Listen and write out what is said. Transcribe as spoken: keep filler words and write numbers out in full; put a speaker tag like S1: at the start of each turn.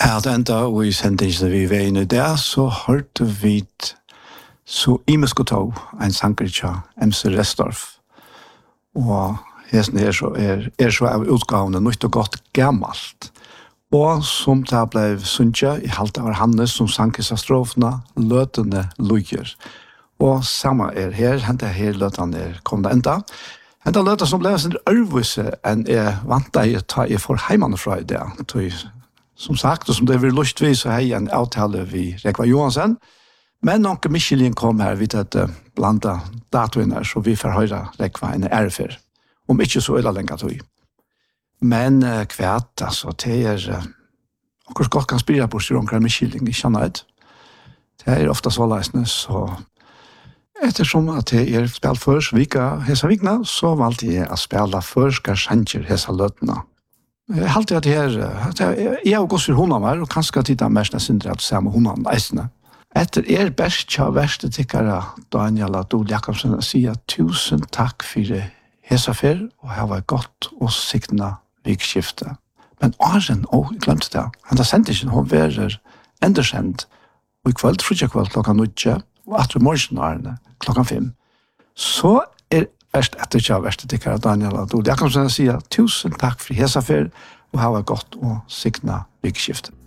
S1: At enda og i sendingen vi var inne der, så hørte vi så imesko tog en sanger til M C Restorff. Og hesten er så, er, er så av utgavene nytt og godt gammelt. Og som det ble sunnet i halte av Hannes som sankes av strofene, løtende luger. Og samme er her, hentet her løtene er kommet enda. Hentet løtene som ble en ørvise enn jeg vant deg å ta i for heimene fra i det. Som sagt, og som det vil lustvis, så har jeg en avtale vi Rekva Johansen. Men noen Michelin kom her, vi tatt blanda datoene, så vi får høre Rekva en ærefer. Om ikke så øyla lenger tog. Men uh, kvært, altså, det er uh, akkurat godt kan spire på styr omkring Michelin i Kjannøyd. Det er ofte så leisende, så ettersom at jeg er spilt først vika hesa vikna, så valgte jeg å spille først garsentjer hesa løtene. Jeg har alltid at jeg er, jeg har gått for hundene her, og kanskje titta mest nesten at se med hundene leisende. Etter er best tja verste tikkere, Daniel Adol Jakobsen, sier tusen takk for hesa fer, og her var godt og siktene vikskifte. Men Arjen, å, jeg glemte det, han har sendt ikke, hun verer endersendt, og i kveld, frutja kveld, klokka nødje, og etter morgen Arne, klokka fem. Så er verst etter tja verste tikkere, Daniel Adol Jakobsen, sier tusen takk for hesa fer, og her var godt og siktene vikskifte.